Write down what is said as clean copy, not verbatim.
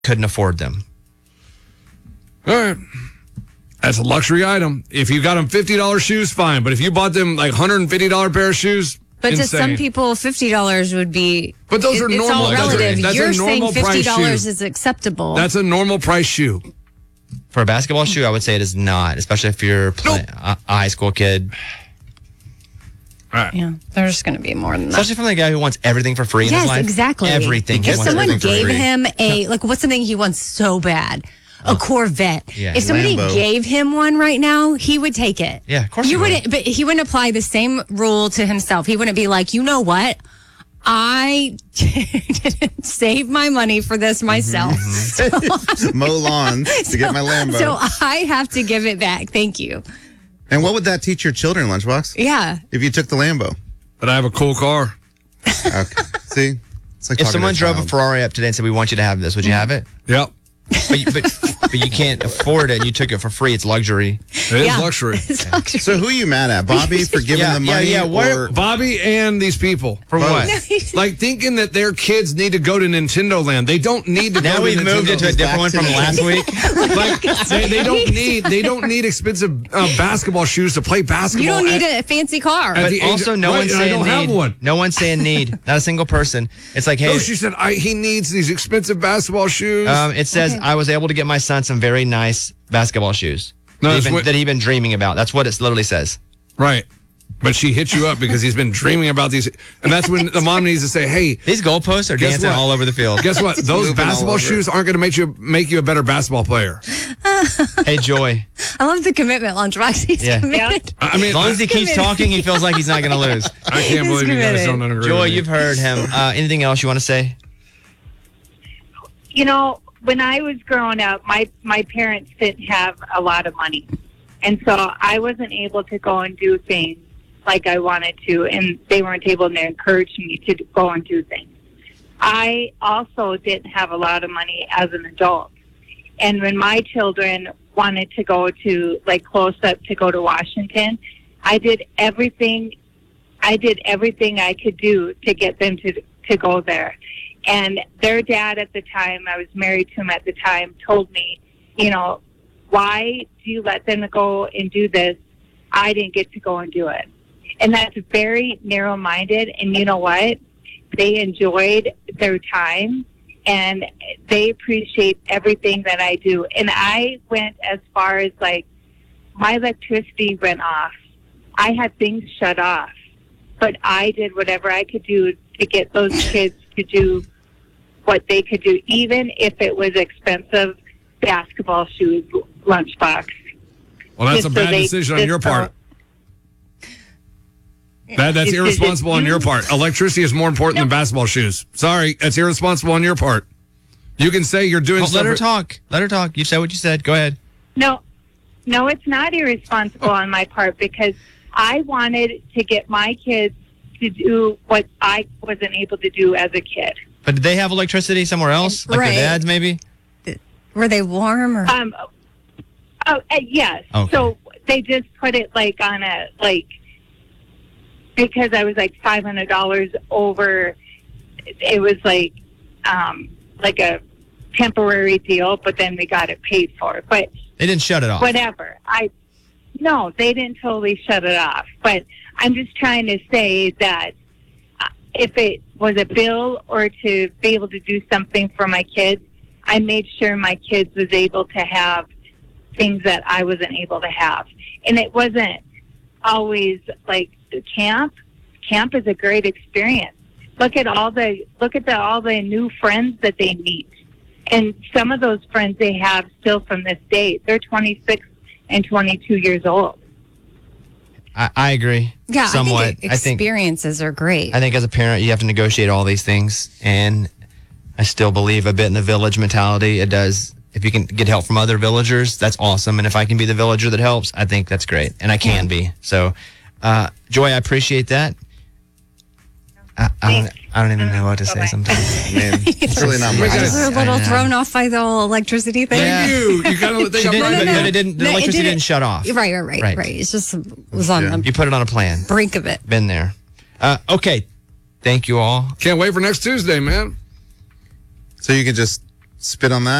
couldn't afford them. All right. That's a luxury item. If you got them $50 shoes, fine. But if you bought them like $150 pair of shoes, but insane. to some people, $50 would be. But those are it's normal. all relative. That's You're a saying normal price $50 shoe. is acceptable. That's a normal price shoe. For a basketball shoe, I would say it is not, especially if you're a high school kid. All right. Yeah, there's going to be more than that. Especially from the guy who wants everything for free in his Yes, life. exactly. Everything. If someone gave him a what's something he wants so bad? A Corvette. Yeah. If somebody Lambo. gave him one right now, he would take it. Yeah, of course he wouldn't. But he wouldn't apply the same rule to himself. He wouldn't be like, you know what? I didn't save my money for this myself. Mow lawns to get my Lambo. So I have to give it back. Thank you. And what would that teach your children, Lunchbox? Yeah. If you took the Lambo? But I have a cool car. Okay. See? It's like If talking someone to a drove a child. Ferrari up today and said, we want you to have this, would you have it? Yep. But you can't afford it and you took it for free. It's luxury. It is luxury. It's luxury. So who are you mad at? Bobby for giving the money? Or Bobby and these people. For what? Like thinking that their kids need to go to Nintendo Land. They don't need to Now go to we've Nintendo. moved into a different one from last week. Like they don't need expensive basketball shoes to play basketball. You don't need a fancy car. At But the age also, of- no right, one's and I saying don't have need. one. No one's saying need. Not a single person. It's like, hey, No, she said he needs these expensive basketball shoes. it says I was able to get my son some very nice basketball shoes No, that he'd been dreaming about. That's what it literally says. Right. But she hit you up because he's been dreaming about these. And that's when the mom needs to say, hey, These goalposts are Guess dancing what? all over the field. guess what? Those moving all basketball over. shoes aren't going to make you a better basketball player. Hey, Joy. I love the commitment, Lunchbox. He's Yeah. committed. I mean, As long as he keeps talking, he feels like he's not going to lose. I can't believe you guys committed. don't agree Joy, with me. you've heard him. Anything else you want to say? You know, when I was growing up, my parents didn't have a lot of money. And so I wasn't able to go and do things like I wanted to, and they weren't able to encourage me to go and do things. I also didn't have a lot of money as an adult. And when my children wanted to go to, like, close up to go to Washington, I did everything I could do to get them to go there. And their dad at the time, I was married to him at the time, told me, you know, why do you let them go and do this? I didn't get to go and do it. And that's very narrow-minded. And you know what? They enjoyed their time, and they appreciate everything that I do. And I went as far as, like, my electricity went off. I had things shut off. But I did whatever I could do to get those kids to do what they could do, even if it was expensive basketball shoes, lunchbox. Well, that's Just a so bad they decision on just your part. That's It's- irresponsible on your part. Electricity is more important than basketball shoes. Sorry, that's irresponsible on your part. You can say you're doing Oh, stuff. let her talk. Let her talk. You said what you said. Go ahead. No, it's not irresponsible on my part, because I wanted to get my kids to do what I wasn't able to do as a kid. But did they have electricity somewhere else? Like Right. their dads, maybe? Were they warm or? Yes. Okay. So they just put it like on a, like, because I was like $500 over, it was like a temporary deal, but then we got it paid for. But They didn't shut it off. whatever. No, they didn't totally shut it off. But I'm just trying to say that if it was a bill or to be able to do something for my kids, I made sure my kids was able to have things that I wasn't able to have. And it wasn't always like camp. Camp is a great experience. Look at all the new friends that they meet. And some of those friends they have still from this day. They're 26 and 22 years old. I agree. Yeah, somewhat. I think experiences are great. I think as a parent, you have to negotiate all these things. And I still believe a bit in the village mentality. It does. If you can get help from other villagers, that's awesome. And if I can be the villager that helps, I think that's great. And I can be. So, Joy, I appreciate that. I don't even know what to say sometimes. Man, it's really not my We're a little thrown off by the whole electricity thing. Yeah. You kind of think She I'm didn't, right. but it didn't, the No, it electricity didn't- didn't shut off. Right. It's just was on the You put it on a plan. brink of it. Been there. Okay. Thank you all. Can't wait for next Tuesday, man. So you can just spit on that.